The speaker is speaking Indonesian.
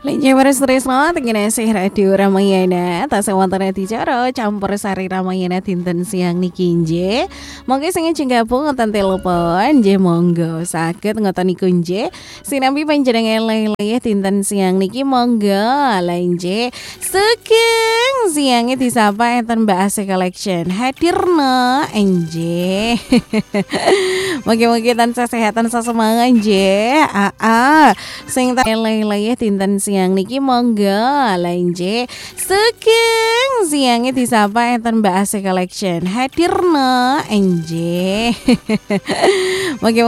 Linja Tresno tengene sih radio Ramayana tas wonten dicara campur sari Ramayana dinten siang niki nggih. Monggo sing gabung ngoten telepon nggih monggo saged ngoten niku nggih. Sinambi panjenengan leleh dinten siang niki monggo nggih. Sugeng siangnya disapa enten Mbak Ase Collection hadirna nggih. Mungkin-mungkin tansah sehat tansah semangat nggih. Sing leleh dinten siang niki monggo nggih. Sugeng siangnya disapa enten Mbak Ase Collection hadirna nggih. Mungkin